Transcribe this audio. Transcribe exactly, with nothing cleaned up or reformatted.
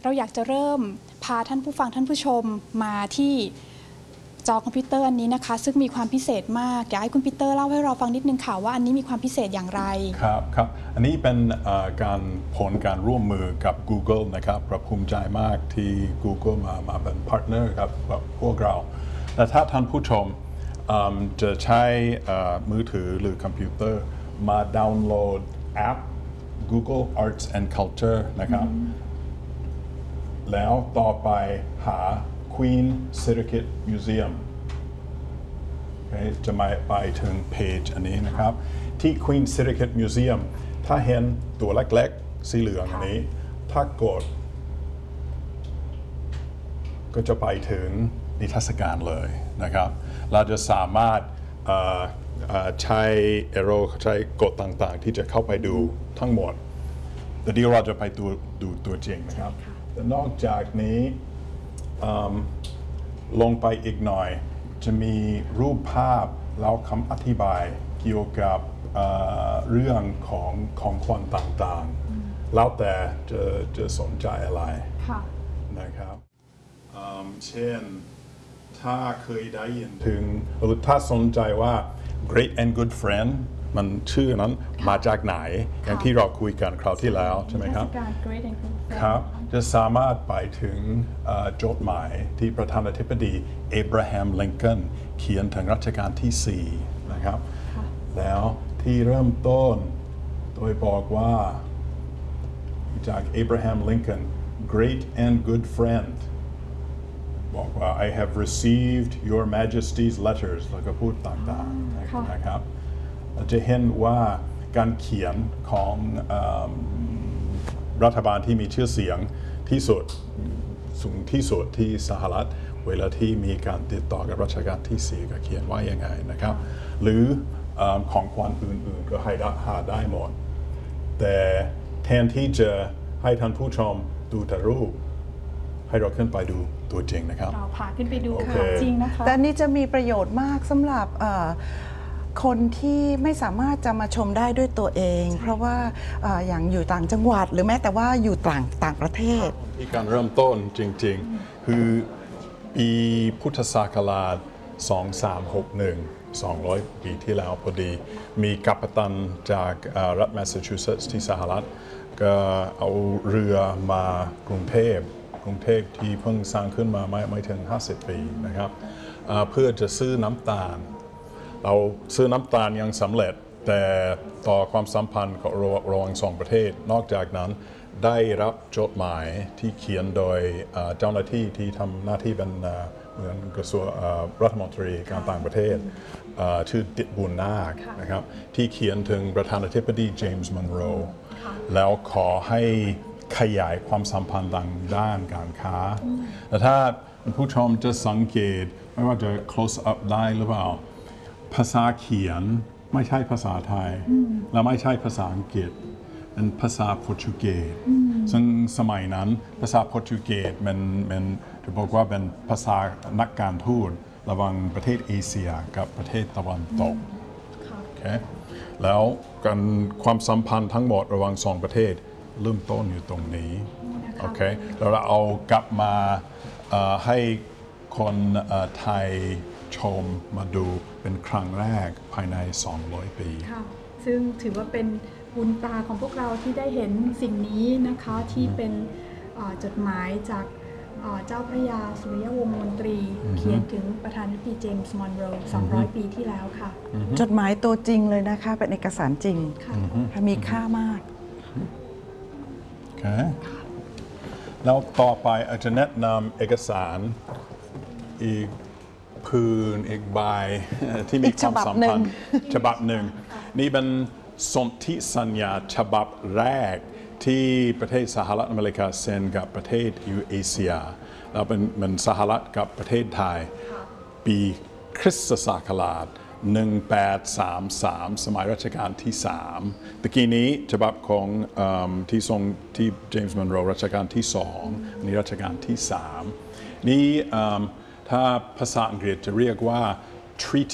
เราอยากจะเริ่มพาท่านผู้ฟังท่านผู้ชมมาที่จอคอมพิวเตอร์อันนี้นะคะซึ่งมีความพิเศษมากอยากให้คุณปีเตอร์เล่าให้เราฟังนิดนึงค่ะว่าอันนี้มีความพิเศษอย่างไรครับครับอันนี้เป็นการผลการร่วมมือกับ Google นะครับประภูมิใจมากที่ Google มามาเป็นพาร์ทเนอร์กับพวกเราแต่ถ้าท่านผู้ชมจะใช้มือถือหรือคอมพิวเตอร์มาดาวน์โหลดแอป Google Arts and Culture นะครับแล้วต่อไปหา Queen Sirikit Museum จะมาไปถึงเพจอันนี้นะครับที่ Queen Sirikit Museum ถ้าเห็นตัวเล็กๆสีเหลืองอันนี้ถ้ากดก็จะไปถึงนิทรรศการเลยนะครับเราจะสามารถใช้เอโร่ใช้กดต่างๆที่จะเข้าไปดูทั้งหมดแต่เดี๋ยวเราจะไปดูดูตัวจริงนะครับแต่นอกจากนี้ลงไปอีกหน่อยจะมีรูปภาพแล้วคำอธิบายเกี่ยวกับเรื่องของของขวัญต่างๆแล้วแต่จะจะสนใจอะไรนะครับเช่นถ้าเคยได้ยินถึงหรือถ้าสนใจว่า Great and Good Friend มันชื่อนั้นมาจากไหนอย่างที่เราคุยกันคราวที่แล้วใช่ไหมครับครับจะสามารถไปถึงจดหมายที่ประธานาธิบดีเอบราฮัมลิงคอล์นเขียนถึงรัชกาลที่สี่นะครับแล้วที่เริ่มต้นโดยบอกว่าจากเอบราฮัมลิงคอล์น Great and Good Friendบอกว่า I have received your Majesty's letters แล้วก็พูดต่างๆนะครับจะเห็นว่าการเขียนของรัฐบาลที่มีชื่อเสียงที่สุดสูงที่สุดที่สหรัฐเวลาที่มีการติดต่อกับรัชกาลที่สี่ก็เขียนว่ายังไงนะครับหรือของขวัญอื่นๆก็ให้หาได้หมดแต่แทนที่จะให้ท่านผู้ชมดูแต่รูปให้เราขึ้นไปดูตัวจริงนะครับเราพาขึ้นไปดูของจริงนะคะแต่นี่จะมีประโยชน์มากสำหรับคนที่ไม่สามารถจะมาชมได้ด้วยตัวเองเพราะว่าอย่างอยู่ต่างจังหวัดหรือแม้แต่ว่าอยู่ต่างต่างประเทศที่การเริ่มต้นจริงๆคือปีพุทธศักราชสองพันสามร้อยหกสิบเอ็ด สองร้อยปีที่แล้วพอดีมีกัปตันจากรัฐแมสซาชูเซตส์ที่สหรัฐก็เอาเรือมากรุงเทพกรุงเทพที่เพิ่งสร้างขึ้นมาไม่ไม่ถึงห้าสิบปีนะครับเพื่อจะซื้อน้ำตาลเราซื้อน้ำตาลยังสำเร็จแต่ต่อความสัมพันธ์ของระหว่างสองประเทศนอกจากนั้นได้รับจดหมายที่เขียนโดยเจ้าหน้าที่ที่ทำหน้าที่เป็นเหมือนกระทรวงรัฐมนตรีการต่างประเทศชื่อดิษบุญนาคนะครับที่เขียนถึงประธานาธิบดีเจมส์มันโรแล้วขอให้ขยายความสัมพันธ์ทางด้านการค้าแต่ถ้าผู้ชมจะสังเกตไม่ว่าจะ close up ได้หรือเปล่าภาษาเขียนไม่ใช่ภาษาไทยและไม่ใช่ภาษาอังกฤษเป็นภาษาโปรตุเกสซึ่งสมัยนั้นภาษาโปรตุเกสมันมันจะบอกว่าเป็นภาษานักการทูตระหว่างประเทศเอเชียกับประเทศตะวันตกแล้วการความสัมพันธ์ทั้งหมดระหว่างสองประเทศเริ่มต้นอยู่ตรงนี้โอเคแล้วเราเอากลับมาให้คนไทยชมมาดูเป็นครั้งแรกภายในสองร้อยปีค่ะซึ่งถือว่าเป็นบุญตาของพวกเราที่ได้เห็นสิ่งนี้นะคะที่เป็นจดหมายจากเจ้าพระยาสุริยวงศ์มนตรีเขียนถึงประธานาธิบดีเจมส์มอนโรสองร้อยปีที่แล้วค่ะจดหมายตัวจริงเลยนะคะเป็นเอกสารจริงมีค่ามากแล้วต่อไปอาจจะแนะนำเอกสารอีกพื้นอีกใบที่มีความสัมพันธ์ฉบับหนึ่งนี่เป็นสนธิสัญญาฉบับแรกที่ประเทศสหรัฐอเมริกาเซ็นกับประเทศยูเอเชียแล้วเป็นเหมือนสหรัฐกับประเทศไทยปีคริสตศักราชหนึ่งพันแปดร้อยสามสิบสามสมัยรัชกาลที่สามตะกี้นี้ฉบับของที่ทรงที่เจมส์มันโรรัชกาลที่สองนี่รัชกาลที่สามนี่ถ้าภาษาอังกฤษจะเรียกว่า treaty